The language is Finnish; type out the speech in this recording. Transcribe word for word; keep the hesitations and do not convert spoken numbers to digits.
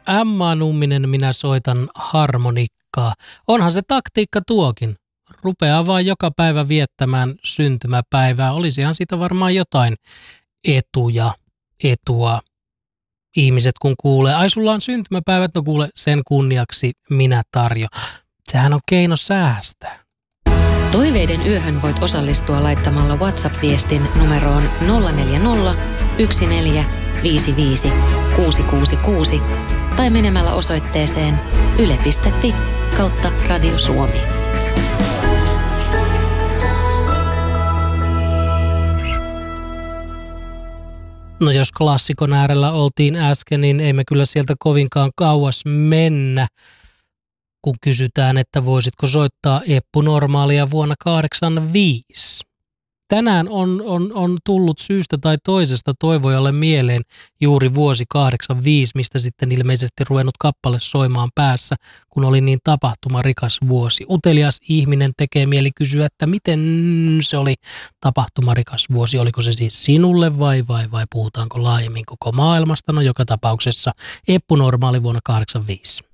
Emma Numminen, minä soitan harmonikkaa. Onhan se taktiikka tuokin. Rupeaa vaan joka päivä viettämään syntymäpäivää. Olisihan siitä varmaan jotain etuja, etua. Ihmiset kun kuulee, ai sulla on syntymäpäivät, no kuule sen kunniaksi minä tarjo. Sehän on keino säästää. Toiveiden yöhön voit osallistua laittamalla WhatsApp-viestin numeroon nolla neljä nolla, yksi neljä, viisi viisi, kuusi kuusi kuusi tai menemällä osoitteeseen yle piste fi kautta Radio Suomi. No jos klassikon äärellä oltiin äsken, niin ei me kyllä sieltä kovinkaan kauas mennä, kun kysytään, että voisitko soittaa Eppu Normaalia vuonna kahdeksankymmentäviisi. Tänään on, on, on tullut syystä tai toisesta toivojalle mieleen juuri vuosi kahdeksankymmentäviisi, mistä sitten ilmeisesti ruvennut kappale soimaan päässä, kun oli niin tapahtumarikas vuosi. Utelias ihminen tekee mieli kysyä, että miten se oli tapahtumarikas vuosi. Oliko se siis sinulle vai, vai, vai puhutaanko laajemmin koko maailmasta? No joka tapauksessa Eppu Normaali vuonna kahdeksankymmentäviisi.